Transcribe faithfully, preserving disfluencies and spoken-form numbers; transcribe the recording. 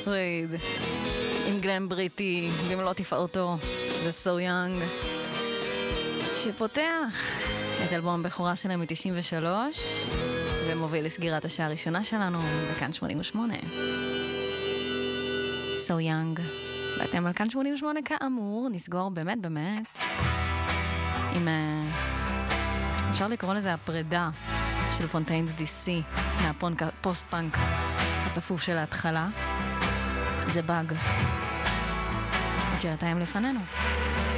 סווייד עם גלם בריטי במלוא תפארתו, זה So Young, שפותח את אלבום הבכורה שלהם מ-תשעים ושלוש ומוביל לסגירת השעה הראשונה שלנו בכאן שמונים ושמונה. So Young, ואתם על כאן שמונים ושמונה כאמור. נסגור באמת באמת עם, אפשר לקרוא לזה הפרידה של פונטיינס די סי מהפוסט-פאנק הצפוף של ההתחלה. זה באג. עוד שעתיים לפנינו.